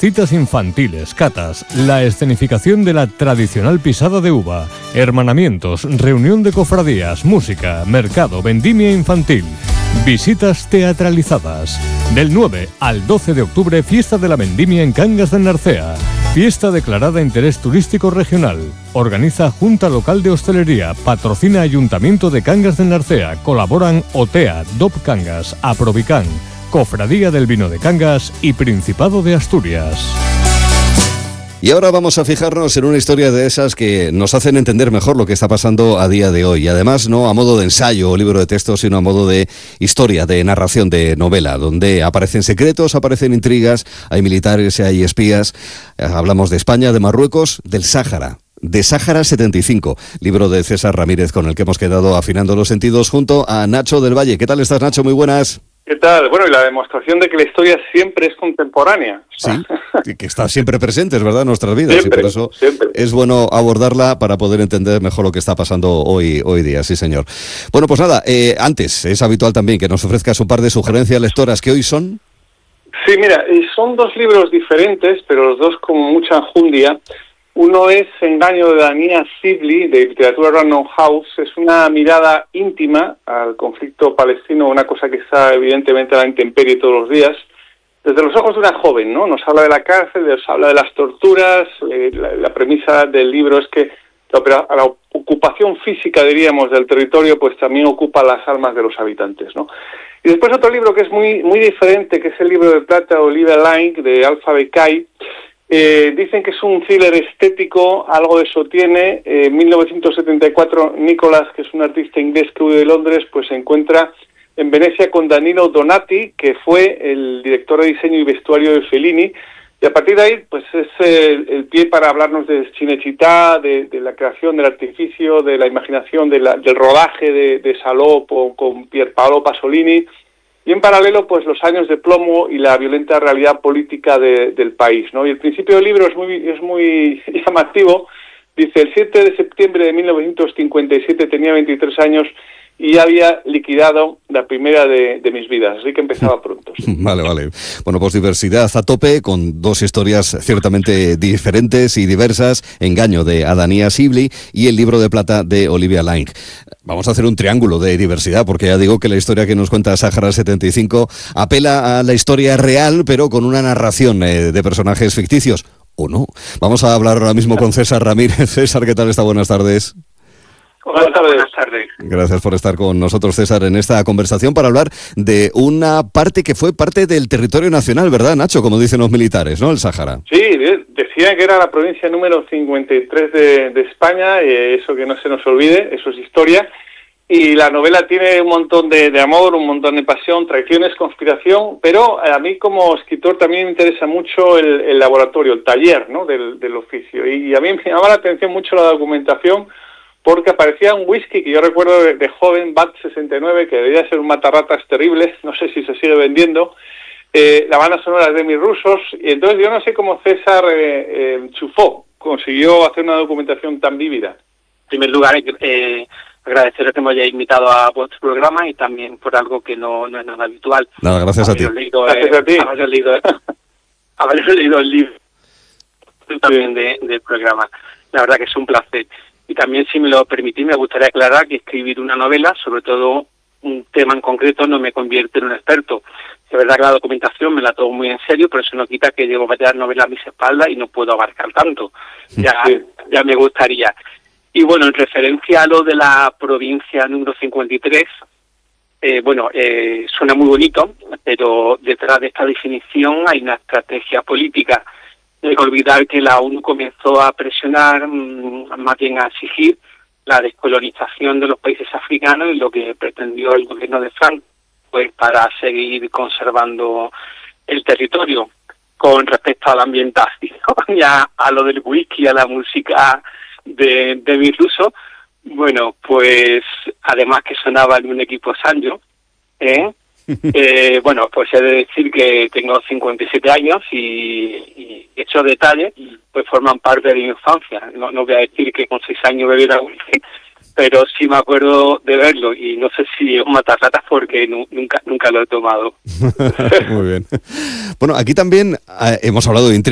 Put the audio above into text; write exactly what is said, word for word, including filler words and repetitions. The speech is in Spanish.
citas infantiles, catas, la escenificación de la tradicional pisada de uva, hermanamientos, reunión de cofradías, música, mercado, vendimia infantil, visitas teatralizadas. Del nueve al doce de octubre, fiesta de la vendimia en Cangas de Narcea. Fiesta declarada interés turístico regional. Organiza Junta Local de Hostelería. Patrocina Ayuntamiento de Cangas de Narcea. Colaboran OTEA, D O P Cangas, Aprovican, Cofradía del Vino de Cangas y Principado de Asturias. Y ahora vamos a fijarnos en una historia de esas que nos hacen entender mejor lo que está pasando a día de hoy. Y además, no a modo de ensayo o libro de texto, sino a modo de historia, de narración, de novela, donde aparecen secretos, aparecen intrigas, hay militares, hay espías. Hablamos de España, de Marruecos, del Sáhara. De Sáhara setenta y cinco, libro de César Ramírez, con el que hemos quedado afinando los sentidos junto a Nacho del Valle. ¿Qué tal estás, Nacho? Muy buenas. ¿Qué tal? Bueno, y la demostración de que la historia siempre es contemporánea. Sí, que está siempre presente, es verdad, en nuestras vidas. Siempre, y por eso siempre. Es bueno abordarla para poder entender mejor lo que está pasando hoy, hoy día, sí señor. Bueno, pues nada, eh, antes, es habitual también que nos ofrezcas un par de sugerencias lectoras que hoy son... Sí, mira, son dos libros diferentes, pero los dos con mucha enjundia. Uno es Engaño de Dania Sibley, de Literatura Random House. Es una mirada íntima al conflicto palestino, una cosa que está evidentemente a la intemperie todos los días, desde los ojos de una joven, ¿no? Nos habla de la cárcel, nos habla de las torturas. Eh, la, la premisa del libro es que la, la ocupación física, diríamos, del territorio, pues también ocupa las almas de los habitantes, ¿no? Y después otro libro que es muy muy diferente, que es el libro de plata de Olivia Lang, de Alpha Bekai. Eh, dicen que es un thriller estético, algo de eso tiene. En eh, mil novecientos setenta y cuatro, Nicholas, que es un artista inglés que huye de Londres, pues se encuentra en Venecia con Danilo Donati, que fue el director de diseño y vestuario de Fellini, y a partir de ahí, pues es el, el pie para hablarnos de Cinecittà, de, de la creación del artificio, de la imaginación, de la, del rodaje de, de Salò con, con Pierpaolo Pasolini. Y en paralelo, pues los años de plomo y la violenta realidad política de, del país, ¿no? Y el principio del libro es muy es muy llamativo. Dice, el siete de septiembre de mil novecientos cincuenta y siete tenía veintitrés años y ya había liquidado la primera de, de mis vidas, así que empezaba pronto. Sí. Vale, vale. Bueno, pues diversidad a tope, con dos historias ciertamente diferentes y diversas, Engaño de Dania Sibley y el libro de plata de Olivia Lang. Vamos a hacer un triángulo de diversidad, porque ya digo que la historia que nos cuenta Sáhara setenta y cinco apela a la historia real, pero con una narración eh, de personajes ficticios, ¿o no? Vamos a hablar ahora mismo con César Ramírez. César, ¿qué tal está? Buenas tardes. Hola, buenas tardes. Gracias por estar con nosotros, César, en esta conversación para hablar de una parte que fue parte del territorio nacional, ¿verdad, Nacho? Como dicen los militares, ¿no? El Sáhara. Sí, decían que era la provincia número cincuenta y tres de, de España, y eso que no se nos olvide, eso es historia. Y la novela tiene un montón de, de amor, un montón de pasión, traiciones, conspiración, pero a mí como escritor también me interesa mucho el, el laboratorio, el taller, ¿no? del, del oficio. Y, y a mí me llamaba la atención mucho la documentación, porque aparecía un whisky que yo recuerdo de, de joven, Bat sesenta y nueve, que debía ser un matarratas terrible, no sé si se sigue vendiendo, eh, la banda sonora de mis rusos, y entonces yo no sé cómo César eh, eh, Chufó consiguió hacer una documentación tan vívida. En primer lugar, eh, agradeceros que me hayáis invitado a vuestro programa y también por algo que no, no es nada habitual. Nada, gracias a ti. Leído, gracias eh, a ti. Haber leído, haber leído el libro también de, del programa. La verdad que es un placer. Y también, si me lo permitís, me gustaría aclarar que escribir una novela, sobre todo un tema en concreto, no me convierte en un experto. Es verdad que la documentación me la tomo muy en serio, pero eso no quita que llevo varias novelas a mis espaldas y no puedo abarcar tanto. Ya, sí. ya me gustaría. Y bueno, en referencia a lo de la provincia número cincuenta y tres, eh, bueno, eh, suena muy bonito, pero detrás de esta definición hay una estrategia política. No hay que olvidar que la ONU comenzó a presionar, más bien a exigir, la descolonización de los países africanos, y lo que pretendió el gobierno de Franco, pues para seguir conservando el territorio. Con respecto a la ambientación, ya a lo del whisky, a la música de, de mi ruso, bueno, pues además que sonaba en un equipo Sanyo, ¿eh? eh, bueno, pues he de decir que tengo cincuenta y siete años y, y estos detalles pues forman parte de mi infancia. No, no voy a decir que con seis años bebiera whisky, pero sí me acuerdo de verlo, y no sé si es un matarratas porque nu- nunca nunca lo he tomado. Muy bien. Bueno, aquí también eh, hemos hablado de